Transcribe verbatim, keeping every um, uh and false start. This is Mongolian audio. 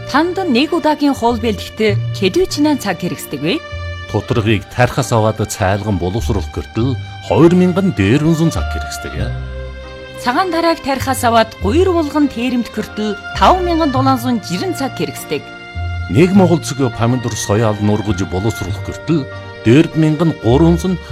Танд нэг удаагийн хоол бэлтгэхдээ хэдвэчнээ цаг хэрэгсдэг вэ? Тоторгийг тархас аваад цайлган боловсруулах гэртэл хоёр мянган дээрвэнзэн цаг хэрэгсдэг. Цагаан тарааг тархас аваад гуйр булган тэрэмт гэртэл таван мянган долоонзон жирэн цаг хэрэгсдэг. Нэг монгол цэг помидор соёал нургаж боловсруулах гэртэл дөрв мянган гурванзан